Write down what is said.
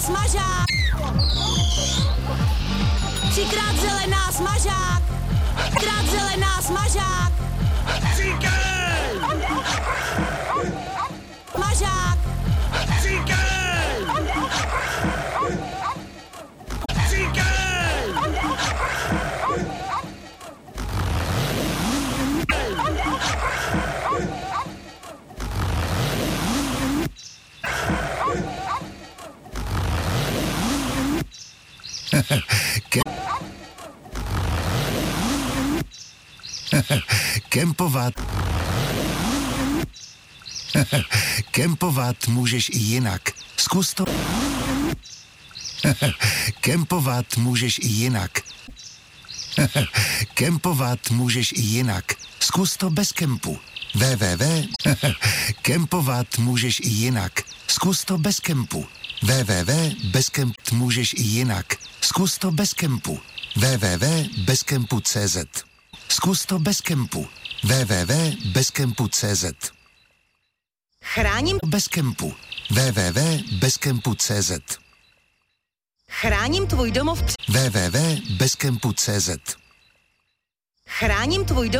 Smažák. 3krát zelená smažák. 3krát zelená smažák. Říkej! Smažák. Říkej! Říkej! Kempovat. Kempovat můžeš i jinak. Zkus to. Kempovat můžeš i jinak. Kempovat můžeš i jinak. Zkus to bez kempu. Kempovat můžeš i jinak. Zkus to bez kempu. Bezkemp můžeš i jinak. Zkus to bez kempu. www.bezkempu.cz. Zkus to bez kempu. www.bezkempu.cz. Chráním Bez kempu. www.bezkempu.cz. Chráním tvůj domov. www.bezkempu.cz. Chráním tvůj domov.